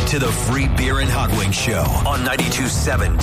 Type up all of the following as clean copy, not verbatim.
to the Free Beer and Hot Wings Show on 92.7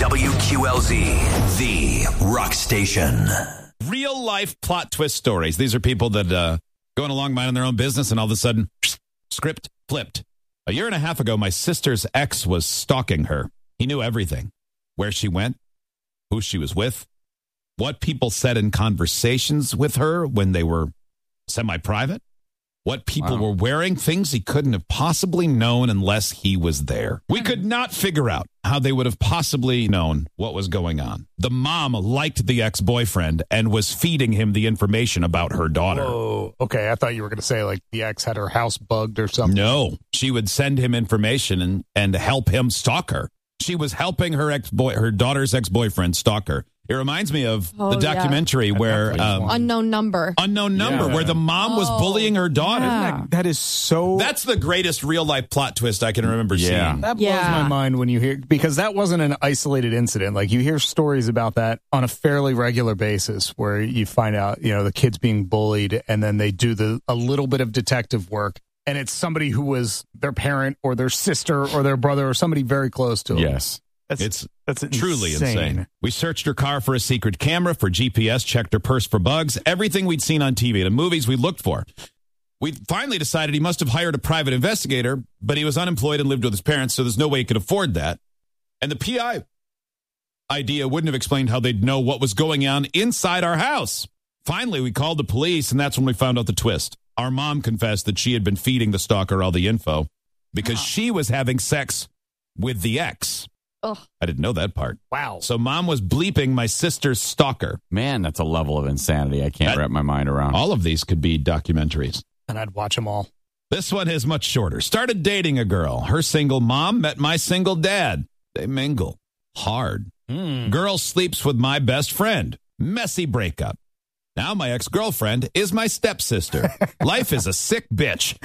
WQLZ, the rock station. Real life plot twist stories. These are people that going along minding their own business and all of a sudden, script flipped. A year and a half ago, my sister's ex was stalking her. He knew everything. Where she went, who she was with, what people said in conversations with her when they were semi-private, what people were wearing, things he couldn't have possibly known unless he was there. We could not figure out how they would have possibly known what was going on. The mom liked the ex-boyfriend and was feeding him the information about her daughter. Oh, okay. I thought you were going to say like the ex had her house bugged or something. No, she would send him information and help him stalk her. She was helping her daughter's ex-boyfriend stalk her. It reminds me of the documentary where Unknown Number, where the mom was bullying her daughter. Yeah. That is so. That's the greatest real life plot twist I can remember seeing. That blows my mind when you hear, because that wasn't an isolated incident. Like you hear stories about that on a fairly regular basis where you find out, the kid's being bullied and then they do a little bit of detective work. And it's somebody who was their parent or their sister or their brother or somebody very close to them. Yes. That's truly insane. insane. We searched her car for a secret camera, for GPS, checked her purse for bugs, everything we'd seen on TV, the movies we looked for. We finally decided he must have hired a private investigator, but he was unemployed and lived with his parents, so there's no way he could afford that. And the PI idea wouldn't have explained how they'd know what was going on inside our house. Finally, we called the police, and that's when we found out the twist. Our mom confessed that she had been feeding the stalker all the info because she was having sex with the ex. Ugh. I didn't know that part. Wow. So mom was bleeping my sister's stalker. Man, that's a level of insanity I can't wrap my mind around. All of these could be documentaries. And I'd watch them all. This one is much shorter. Started dating a girl. Her single mom met my single dad. They mingle. Hard. Girl sleeps with my best friend. Messy breakup. Now my ex-girlfriend is my stepsister. Life is a sick bitch.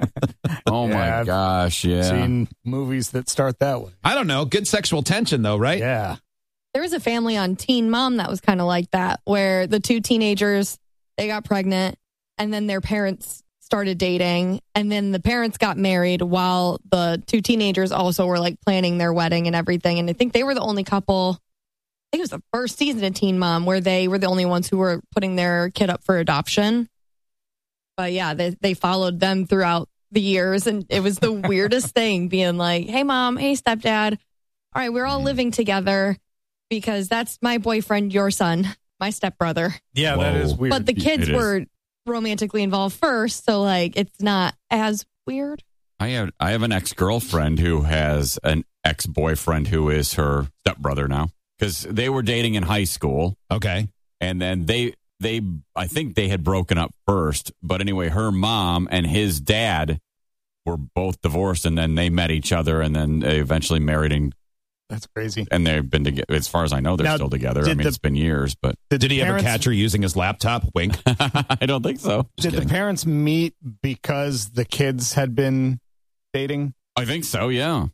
Oh, my gosh, yeah. Seen movies that start that way. I don't know. Good sexual tension, though, right? Yeah. There was a family on Teen Mom that was kind of like that, where the two teenagers, they got pregnant, and then their parents started dating, and then the parents got married while the two teenagers also were like planning their wedding and everything. And I think they were the only couple. I think it was the first season of Teen Mom where they were the only ones who were putting their kid up for adoption. But yeah, they followed them throughout the years, and it was the weirdest thing being like, hey mom, hey stepdad, all right, we're all living together because that's my boyfriend, your son, my stepbrother. Yeah, that is weird. But the kids were romantically involved first, so like it's not as weird. I have an ex-girlfriend who has an ex-boyfriend who is her stepbrother now. Because they were dating in high school. Okay. And then I think they had broken up first. But anyway, her mom and his dad were both divorced, and then they met each other, and then they eventually married. And that's crazy. And they've been together. As far as I know, they're still together. I mean, it's been years. But did he ever catch her using his laptop? Wink. I don't think so. Did the parents meet because the kids had been dating? I think so, yeah.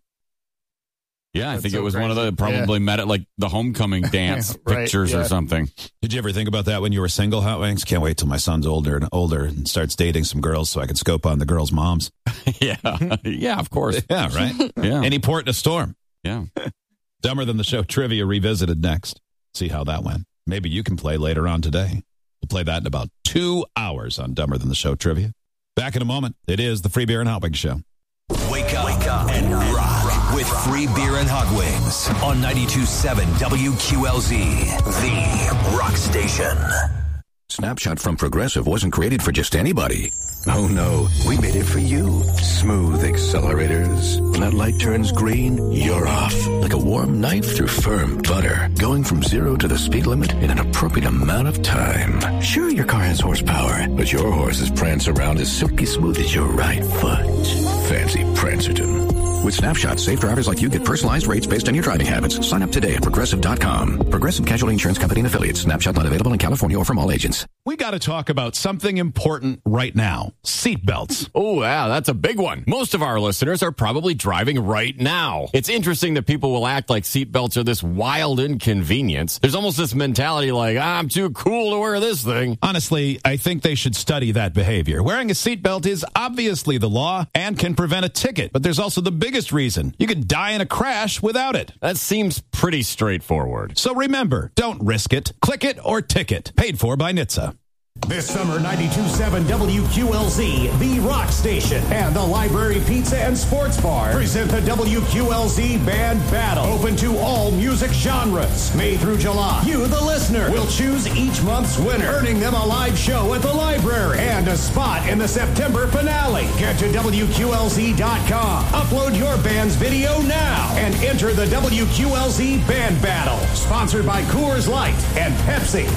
Yeah, I think so it was crazy. one of the probably met at like the homecoming dance pictures or something. Did you ever think about that when you were single, Hot Wings? Can't wait till my son's older and starts dating some girls so I can scope on the girls' moms. Yeah, of course. Yeah, right? Yeah. Any port in a storm. Yeah. Dumber Than the Show trivia revisited next. See how that went. Maybe you can play later on today. We'll play that in about 2 hours on Dumber Than the Show trivia. Back in a moment. It is the Free Beer and Hot Wings Show. Wake up and rock with Free Beer and Hot Wings on 92.7 WQLZ, the rock station. Snapshot from Progressive wasn't created for just anybody. Oh no, we made it for you. Smooth accelerators. When that light turns green, you're off. Like a warm knife through firm butter. Going from 0 to the speed limit in an appropriate amount of time. Sure, your car has horsepower, but your horses prance around as silky smooth as your right foot. Fancy Prancerton. With Snapshot, safe drivers like you get personalized rates based on your driving habits. Sign up today at Progressive.com. Progressive Casualty Insurance Company and Affiliates. Snapshot not available in California or from all agents. We got to talk about something important right now. Seatbelts. Oh, yeah, that's a big one. Most of our listeners are probably driving right now. It's interesting that people will act like seatbelts are this wild inconvenience. There's almost this mentality like, I'm too cool to wear this thing. Honestly, I think they should study that behavior. Wearing a seatbelt is obviously the law and can prevent a ticket, but there's also the biggest reason. You could die in a crash without it. That seems pretty straightforward. So remember, don't risk it. Click it or ticket. Paid for by NHTSA. This summer, 92.7 WQLZ, the rock station, and the Library Pizza and Sports Bar present the WQLZ Band Battle. Open to all music genres. May through July, you, the listener, will choose each month's winner, earning them a live show at the library and a spot in the September finale. Get to WQLZ.com. Upload your band's video now and enter the WQLZ Band Battle. Sponsored by Coors Light and Pepsi.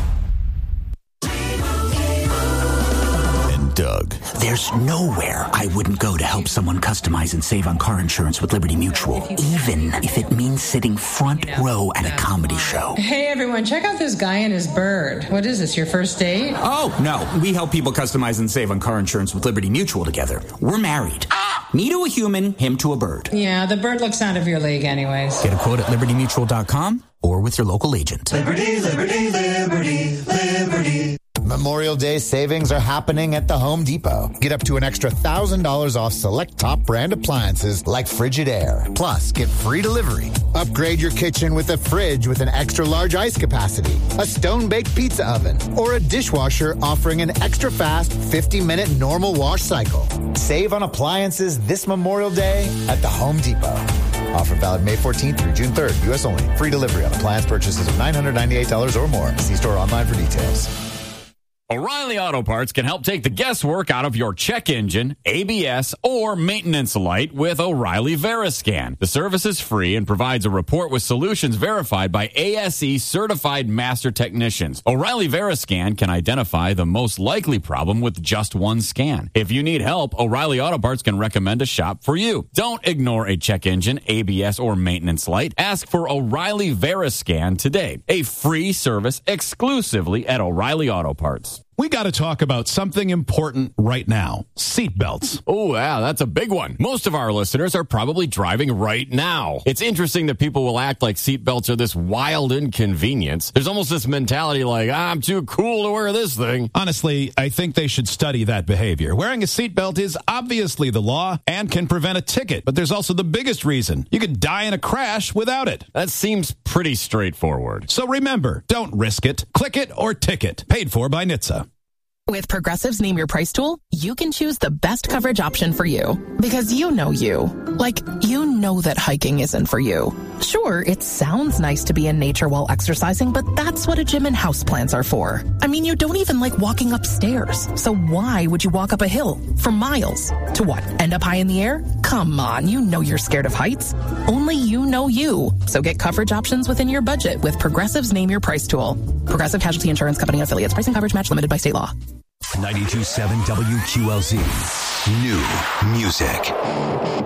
Doug. There's nowhere I wouldn't go to help someone customize and save on car insurance with Liberty Mutual, even if it means sitting front row at a comedy show. Hey everyone, check out this guy and his bird. What is this, your first date? Oh, no. We help people customize and save on car insurance with Liberty Mutual together. We're married. Me to a human, him to a bird. Yeah, the bird looks out of your league anyways. Get a quote at libertymutual.com or with your local agent. Liberty, liberty, liberty, liberty. Memorial Day savings are happening at the Home Depot. Get up to an extra $1,000 off select top brand appliances like Frigidaire. Plus, get free delivery. Upgrade your kitchen with a fridge with an extra large ice capacity, a stone-baked pizza oven, or a dishwasher offering an extra fast 50-minute normal wash cycle. Save on appliances this Memorial Day at the Home Depot. Offer valid May 14th through June 3rd. U.S. only. Free delivery on appliance purchases of $998 or more. See store online for details. O'Reilly Auto Parts can help take the guesswork out of your check engine, ABS, or maintenance light with O'Reilly Veriscan. The service is free and provides a report with solutions verified by ASE certified master technicians. O'Reilly Veriscan can identify the most likely problem with just one scan. If you need help, O'Reilly Auto Parts can recommend a shop for you. Don't ignore a check engine, ABS, or maintenance light. Ask for O'Reilly Veriscan today. A free service exclusively at O'Reilly Auto Parts. We got to talk about something important right now. Seatbelts. Oh, yeah, that's a big one. Most of our listeners are probably driving right now. It's interesting that people will act like seatbelts are this wild inconvenience. There's almost this mentality like, I'm too cool to wear this thing. Honestly, I think they should study that behavior. Wearing a seatbelt is obviously the law and can prevent a ticket, but there's also the biggest reason. You could die in a crash without it. That seems pretty straightforward. So remember, don't risk it. Click it or ticket. Paid for by NHTSA. With Progressive's Name Your Price tool, you can choose the best coverage option for you. Because you know you. Like, you know that hiking isn't for you. Sure, it sounds nice to be in nature while exercising, but that's what a gym and houseplants are for. I mean, you don't even like walking upstairs. So why would you walk up a hill for miles? To what, end up high in the air? Come on, you know you're scared of heights. Only you know you. So get coverage options within your budget with Progressive's Name Your Price tool. Progressive Casualty Insurance Company affiliates. Pricing coverage match limited by state law. 92.7 WQLZ. New music.